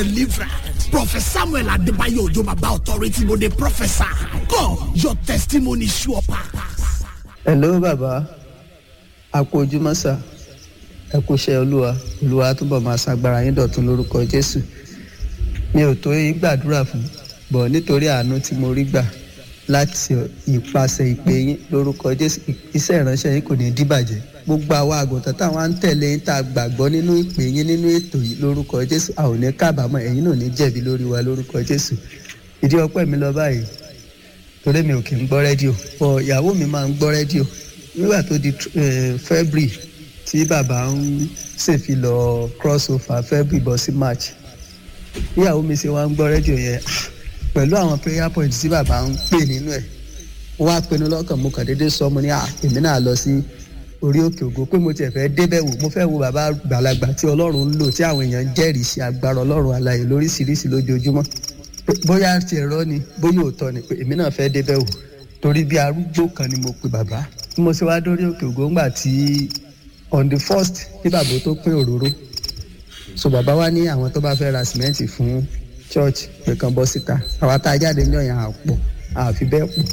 deliverance. Prophet Samuel Adebayo Ojo Baba Authority go dey prophesy. Come, your testimony sure pass. Hello bàbá, a kú ojúmọ́ sà, ẹ kú iṣẹ́ Olúwa túbọ̀ máa ṣagbára yín dọ̀tun lórúkọ Jésù. Mi ò tó yín gbàdúrà fún, bọ̀ nítorí àánú tí mo rí gbà láti ìpasẹ̀ ìpè yín lórúkọ Jésù, iṣẹ́ ìránṣẹ́ yín kò ní díbàjẹ́. Gbogbo àwa àgùntàn táwọn ń tẹ̀lé yín tá a gbàgbọ́ nínú ìpè yín nínú ètò yìí lórúkọ Jésù, a ò ní kábàámọ̀, ẹ̀yin náà ò ní jẹ̀bi lórí wa lórúkọ Jésù. Ìdí ọpẹ́ mi lọ báyìí torí mi ò kì í gbọ́ rédíò, ọ ìyàwó mi máa ń gbọ́ rédíò. Nígbà tó di February tí bàbá ń ṣèfilọ̀ crossover February bọ́ sí March, ìyàwó mi ṣe wá ń gbọ́ rédíò yẹn pẹ̀lú àwọn prayer points tí bàbá ń pè nínú ẹ̀. Wọ́n á pinnu lọ́kàn, mo kàn déédéé sọ mo ní èmi náà lọ sí orí òkè ògo pé mo tiẹ̀ fẹ́ débẹ̀ wò, mo fẹ́ wo bàbá gbàlagbà tí Ọlọ́run ń lò, tí àwọn èèyàn ń jẹ́rìí sí agbára Ọlọ́run alààyè lóríṣiríṣi lójoojúmọ́. Bóyá ti ẹ̀rọ ni, bóyá òótọ́ ni, pé èmi náà fẹ́ débẹ̀ wò torí bí arúgbó kan ni mo pe bàbá. Bí mo ṣe wá dórí òkè ògo ńgbà tí on the 1st tí bàbá tó pín òróró, so bàbá wá ní àwọn tó bá fẹ́ ra sìmẹ́ǹtì fún church pé kan bọ́ síta. Àwa tá a jáde ní ọ̀yàn àpọ̀ àfi bẹ́ẹ̀ pọ̀,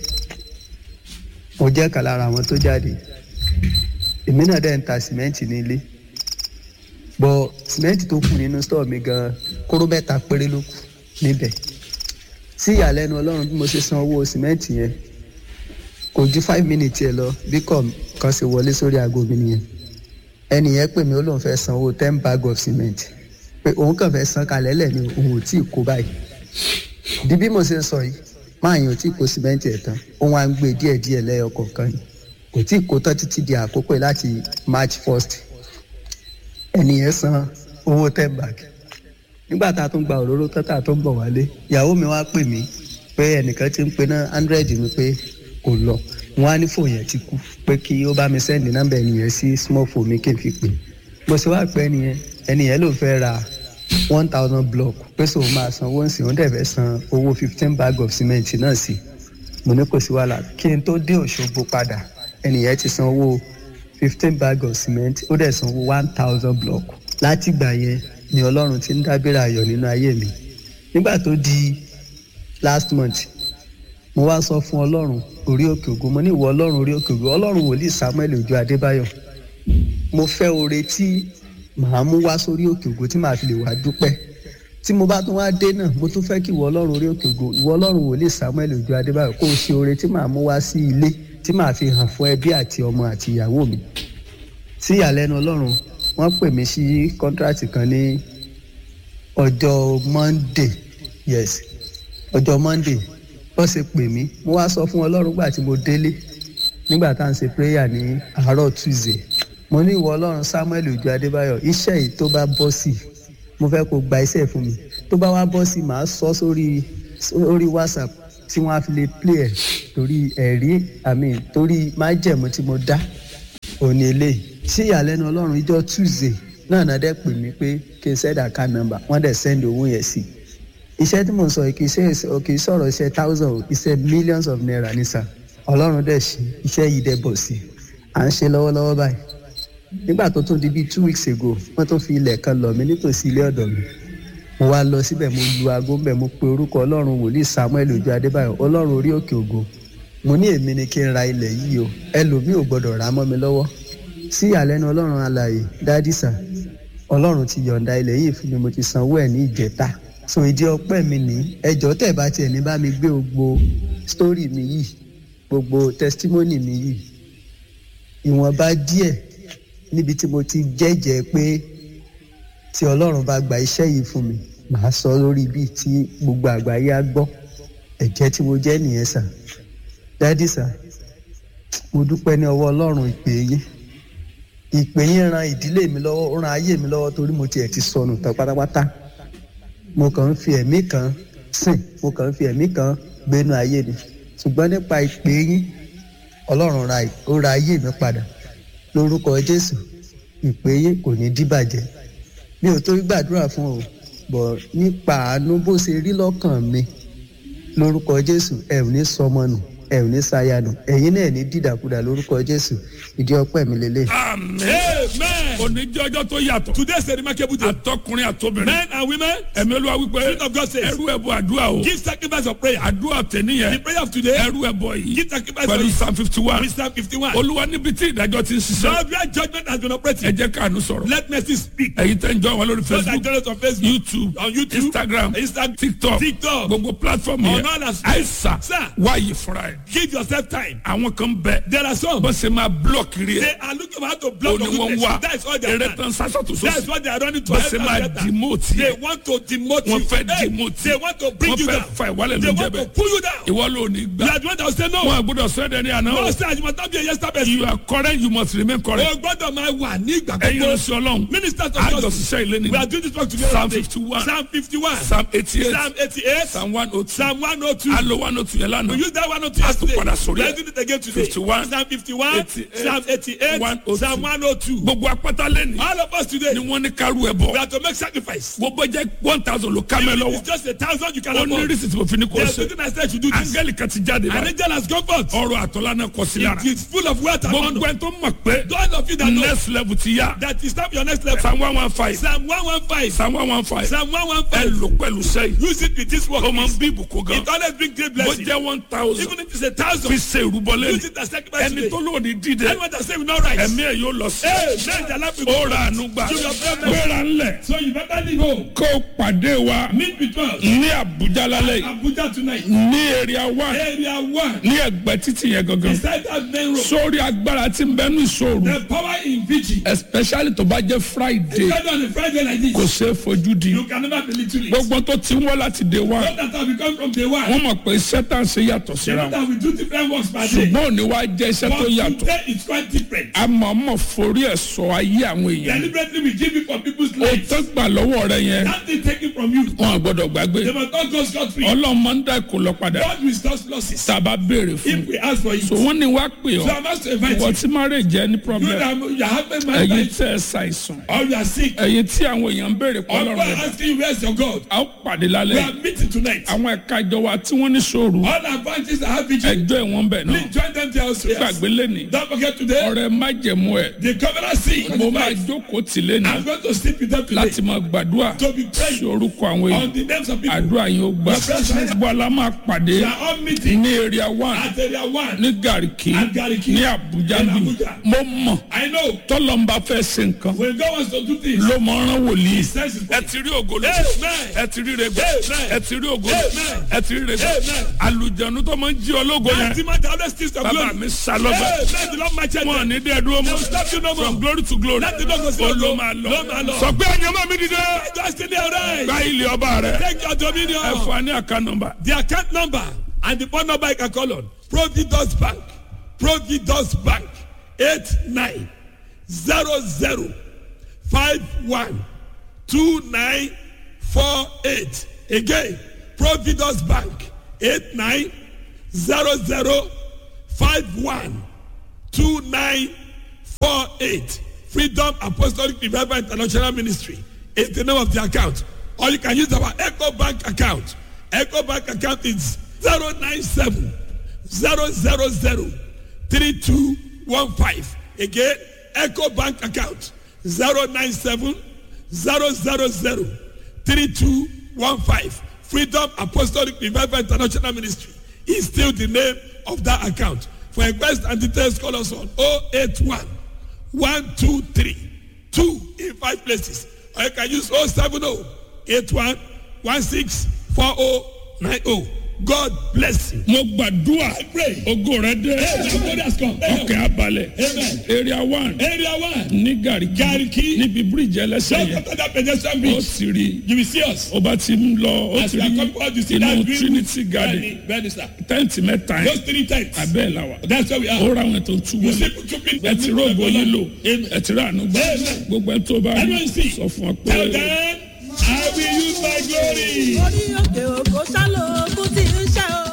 mo jẹ́ kan lára àwọn tó jáde. Èmi náà dẹ̀ ń ta sìmẹ́ǹtì ní ilé, bọ̀ sìmẹ́ǹtì tó kù nínú store mi gan kóró mẹ́ta péré ló kù níbẹ̀. Sí ìyàlẹ́nu Ọlọ́run bí mo ṣe san owó sìmẹ́ǹtì yẹn kò ju 5 minutes ẹ lọ bí kan ṣe wọlé sórí aago mi nìyẹn. Ẹni yẹn pè mí, ó lóun fẹ́ san owó 10 bag of cement, pé òun kàn fẹ́ san kalẹ̀ lẹ̀ ni òun ò tí ì kó báyìí. Di bí mo ṣe ń sọ yìí, máa yàn ò tí ì kó sìmẹ́ǹtì ẹ̀ tán, òun á ń gbé díẹ̀díẹ̀ lẹ́yọ kọ̀ọ̀kan ni, kò tí ì kó tán títí di àkókò láti March 1st. Ẹni yẹn san owó 10 bag. Nígbà tá a tún gba òróró tán tá a tún bọ̀ wálé, ìyàwó mi wá pè mí pé ẹnìkan ti ń pe náà 100 mi pé kò lọ. Wọ́n á ní fóònù yẹn ti kú, pé kí ó bá mi sẹ́ndì nọ́mbà ẹni yẹn sí small phone mi kí n fi pè. Mo ṣe wá pé ẹni yẹn ló fẹ́ ra 1000 block, pé sọ máa san owó ǹsìn, ó dẹ̀ fẹ́ san owó 15 bag of cement náà sí. Mo ní kò sí wàhálà. Kí n tó dé Òṣogbo padà, ẹni yẹn ti san owó 15 bag of cement, ó dẹ̀ san owó 1000 block. Láti ìgbà yẹn ni Ọlọ́run ti ń dábìrì ayọ̀ nínú ayé mi. Nígbà tó di last month, mo wá sọ fún Ọlọ́run orí òkè ògo, mo ní ìwọ Ọlọ́run orí òkè ògo, Ọlọ́run wòlíì Samuel Ojo Adébáyọ̀, mo fẹ́ oore tí màá mú wá sórí òkè ògo tí màá fi lè wá dúpẹ́. Tí mo bá tún wá dé náà, mo tún fẹ́ kí ìwọ Ọlọ́run orí òkè ògo, ìwọ Ọlọ́run wòlíì Samuel Ojo Adébáyọ̀, kó o ṣe oore tí màá mú wá sí ilé, tí màá fi hàn fún ẹbí àti ọmọ àti ìyàwó mi. Sí ìyàlẹ́nu Ọlọ́run, wọ́n pè mí sí contract kan ní ọjọ́ Monday, yes, ọjọ́ Monday. Wọ́n ṣe pè mí, mo wá sọ fún Ọlọ́run gbà tí mo délé nígbà tá à ń ṣe prayer ní àárọ̀ Tuesday. Mo ní ìwọ Ọlọ́run Samuel Ojo Adébáyọ̀, iṣẹ́ yìí tó bá bọ́ sí, mo fẹ́ kó gba iṣẹ́ fún mi. Tó bá wá bọ́ sí, màá sọ sórí WhatsApp tí wọ́n á fi lè play ẹ̀, torí ẹ̀rí torí májẹ̀mú tí mo dá òní eléyìí. Sí ìyàlẹ́nu Ọlọ́run, ìjọ Tuesday náà dẹ́ pè mí pé kí n send account number, wọ́n dẹ̀ send owó yẹn sí. Iṣẹ́ tí mò ń sọ yìí kì í sọ̀rọ̀ iṣẹ́ 1000, iṣẹ́ millions of naira ní sà. Ọlọ́run dẹ̀ ṣe iṣẹ́ yìí dẹ̀ bọ̀ sí, à ń ṣe lọ́wọ́lọ́wọ́ báyìí. Nígbà tó tún di bíi 2 weeks ago, wọ́n tún fi ilẹ̀ kan lọ̀ mí nítòsí ilé ọ̀dọ̀ mi. Mo wá lọ síbẹ̀, mo lu aago ńbẹ̀, mo pe orúkọ Ọlọ́run wòlíì Samuel Ojo Adébáyọ̀, Ọlọ́run orí òkè ògo. Mo ní èmi ni kí n ra ilẹ̀ yìí o, ẹlòmíì ò gbọdọ̀ rà mọ́ mi lọ́wọ́. Sí ìyàlẹ́nu Ọlọ́run alààyè, dádì sà, Ọlọ́run ti yọ̀ǹda ilẹ̀ yìí fún mi, mo ti sanwó ẹ̀ ní ìjẹta. So ìdí ọpẹ́ mi ní ẹjọ́ tẹ́ bá tiẹ̀ ní bá mi gbé gbogbo story mi yìí, gbogbo testimony mi yìí, ìwọ̀nba díẹ̀ níbi tí mo ti jẹ́jẹ́ pé tí Ọlọ́run bá gba iṣẹ́ yìí fún mi, màá sọ lórí bí tí gbogbo àgbáyé á gbọ́. Ẹ̀jẹ̀ tí mo jẹ́ nìyẹn sà. Dádì sà, mo dúpẹ́ ní ọwọ́ Ọlọ́run ìpè yín. Ìpè yín ran ìdílé mi lọ́wọ́, ó ran ayé mi lọ́wọ́ torí mo tiẹ̀ ti sọnù tán pátápátá. Mo kàn ń fi ẹ̀mí kan sìn, mo kàn ń fi ẹ̀mí kan gbénú ayé ni. Ṣùgbọ́n nípa ìpè yín, Ọlọ́run ó ra ayé mi padà. Lórúkọ Jésù, ìpè yín kò ní díbàjẹ́. Mi ò tó gbàdúrà fún o, bọ̀ nípa àánú bó ṣe rí lọ́kàn mi, lórúkọ Jésù, ẹ ò ní sọmọ nù, ẹ ò ní sáyà nù, ẹ̀yin náà ní dídàkudà lórúkọ Jésù. Ìdí ọpẹ́ mi lélẹ̀. Amen. oníjọ́jọ́ tó yàtọ̀. Today is a remarkable day. àtọkùnrin àtobìnrin. Men and women. ẹ̀mí olúwa wípé. Spirit of God says. ẹrú ẹbọ àdúrà o. Give sacrifice of prayer. àdúrà tẹ̀níyẹ. The prayer of today. ẹrú ẹbọ yìí. Give sacrifice for pẹ̀lú you. Psalm 51. With Psalm 51. olúwa níbi tí ìdájọ́ ti ń ṣiṣẹ́. Lord, where judgment has been operating. ẹ jẹ́ káàánú sọ̀rọ̀. Let mercy speak. ẹ̀yin tẹ́ ń jọ wọn lórí Those that Facebook, join us on Facebook. YouTube, On YouTube. Instagram, TikTok. gbogbo platform On yẹn. all as- àìsà Sir. wáyé fúnra ẹ̀. Give yourself time. àwọn kan bẹ. There are some. bó ṣe máa block rí ẹ. They are looking for how to block ó ní your wọ́n goodness. wá. That is all they are eré doing. tán sásọ̀tò That is sósì. what they are running to. bó help ṣe us máa better. demote They yẹ. want to demote you. wọ́n fẹ́ Hey, demote they yẹ. want to bring wọ́n you fẹ́ down. fa ìwálẹ̀ They ló jẹ́ want to bẹ́ẹ̀. pull you down. ìwọ ló ní You gbà. are the one that will say no. wọn àgbọ́dọ̀ sọ ẹ̀dẹ̀ ní àná o. No, sir, you must not be a yes person. you are correct, you must remain correct. O gbọ́dọ̀ máa wà ní ìgbà ẹ̀yin ló gbogbo. ṣe ọlọ́run. Ministers of àjọ justice. ṣiṣẹ́ ilé ni. We are doing this work together. Psalm today. 51. Psalm 51. Psalm 88. Psalm 88. Psalm 102. Psalm 102. alo 102 yẹn lánàá. We use that 102 yesterday. padà sórí We ẹ̀. are doing it again today. 51. Psalm 51. 88. Psalm 88. 102. Psalm 102. gbogbo apáta lẹ́nu. All of us today. ni wọ́n ní kárú ẹ̀ bọ̀. We have to make sacrifice. gbogbo jẹ́ 1000 ló ká mẹ́ Even if lọ́wọ́. it's just 1,000 you can ó ní afford. rísìtì mo fi ní kó There's ṣe. something I said you do this. áńgẹ́lì kan ti jáde An báyìí. angel has come forth. ọrọ̀ àtọ́lá náà kọ sí lára. It is full of wealth and gbogbo honor. ẹ̀ tó mọ̀ pé Those of you that know next level ti yá. that is not your next level. Psalm 115. Psalm 115. Psalm 115. Psalm ẹ 115. lò pẹ̀lú sẹ́yìn. Use it with this work. ó máa ń bí ìbùkún gan. It always brings great bó blessing. jẹ́ 1000. Even if it's 1,000. fi ṣe ìrúbọlẹ̀ Use it as sacrifice ẹni today. tó lóòní dídẹ. Anyone that say we not right. ẹ̀mí ẹ̀ yóò lọ sí. Hey, man, the life will ó go. ra àánú gbà. You your problem. gbéra ńlẹ̀. So you better leave home. kó o pàdé wa Meet with us. ní Àbújá lálẹ́ yìí. Abuja tonight. ní area 1 Area 1. ní ẹgbẹ́ títì yẹn gangan. Beside that main road. sórí agbára tí ń bẹnu ìṣòro The power in vigil. especially tó bá jẹ́ Friday Especially on a Friday like this. kò ṣeé fojú di. You can never belittle it. gbogbo tó ti ń wá láti day 1 Those that have become from day one. wọ́n mọ̀ pé iṣẹ́ tá à ń ṣe yàtọ̀ They síra know wọn. that we do different works per day. ṣùgbọ́n òní wá jẹ́ iṣẹ́ tó But yàtọ̀. today it's quite different. a mọ̀ mọ̀ forí ẹ̀ sọ ayé àwọn èèyàn. Deliberately we give it for people's o lives. tó gbà lọ́wọ́ rẹ yẹn That thing taken from you. wọn àgbọ́dọ̀ gbàgbé. They must not go scot free. Ọlọ́run máa ń dá ìkó lọ padà God restores losses. tá a bá béèrè fún If we ask for it. so wọ́n ní wá pè So ọ́ I must invite ìwọ you. tí marriage jẹ́ ní You problem that you have been ẹ̀yin married. tẹ́ ẹ ṣàìsàn Or you are sick. ẹ̀yin tí àwọn èèyàn ń béèrè pọ̀ Or lọ́rùn God rẹ̀ asking you where's your God. a ó pàdé We lálẹ́ are meeting tonight. àwọn ẹ̀ka ìjọ wa tí wọ́n ní sòrò All the advantages that have vigil. ẹjọ́ ìwọ̀n bẹ̀ náà Please join them there also. Yes. gbàgbé lẹ́ni Don't forget today. ọ̀rẹ́ májẹ̀mú ẹ̀ The covenant seed. mo máa jókòó tì lẹ́ni I'm going to sleep with them láti today. máa gbàdúrà To be sí praying orúkọ àwọn èèyàn on the names of people. àdúrà yín ó gbà gbogbo àlá máa pàdé We are all meeting ní area 1 at area 1. ní Gàríkì At Gariki. ní Àbújá In bí Abuja. mo mọ̀ I know tọ́lọ́mbà fẹ́ ṣe nǹkan when God wants to do things, ló mọ̀ rán wòlíì. He sends His ẹ ti rí ògo lọ Amen. ẹ ti rí rẹgbẹ Amen. ẹ ti rí ògo Amen. ẹ ti rí rẹgbẹ Amen. àlùjànnú tó máa ń jí ológo that yẹn demon that always steals the bàbá glory. mi sálọ́gbà Amen. The Lord my church. wọn ní dẹ́ dúró They will mọ́ stop you no more. from glory to glory Let the Lord go slow. ló máa lọ Ló máa lọ. sọ pé àyànmọ́ mi dìde Just in there, right? gba ilé ọba rẹ Take your ẹ dominion. fún wa ní àká nọ́mbà The account number and the phone number you can call on. Providence Bank. Providence Bank. 8900512948. Again, Providence Bank. 8900512948. Freedom Apostolic Revival International Ministry is the name of the account. Or you can use our Echo Bank account. Echo Bank account is 097 000 3215. Again, Echo Bank account 097 000 3215. Freedom Apostolic Revival International Ministry is still the name of that account. For request and details, call us on 081 123 2 in 5 places. Or you can use 070 81 16 4090. God bless you. mo gbàdúrà Pray. ògo rẹ dé God has come. ọkẹ́ abalẹ̀ Amen. area 1 Area 1. ní Gàríkì níbi bíríìjì ẹlẹ́sẹ̀ Just yẹn after that pedestrian ó bridge, sì rí you will see us. ó bá ti ń lọ ó As ti we are rí coming out, you see inú that green Trinity roof. Garden Bẹ́ẹ̀ni sir. tẹ́ǹtì mẹ́ta yẹn Those 3 tents. abẹ́ ẹ̀ la wà. That's where we ó are. ra àwọn ètò tú You wọlé see people ẹ ti rògbò yín lò Amen. ẹ ti rà àánú gbà Amen. gbogbo ẹ tó bá rí Everyone see. sọ fún ọ Tell pé them, I will use my glory. orí òkè òkò sálò kú ti ń ṣe o.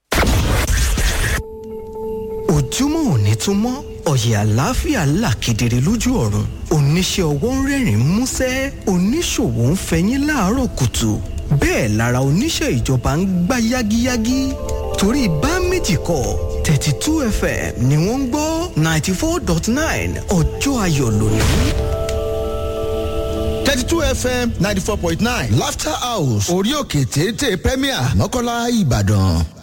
ojúmọ́ òní tún mọ́ ọ̀yẹ̀ àlàáfíà là kedere lójú ọ̀run oníṣẹ́ ọwọ́ ń rẹ́rìn músẹ́ oníṣòwò ń fẹyín láàárọ̀ kùtù bẹ́ẹ̀ lára oníṣẹ́ ìjọba ń gbá yágíyágí torí bá méjì kọ́ 32 FM ni wọ́n ń gbọ́ 94.9 ọjọ́ ayọ̀ lónìí. 32 fm 94.9 laughter house orí òkè téńté premier mọ́kànlá ìbàdàn.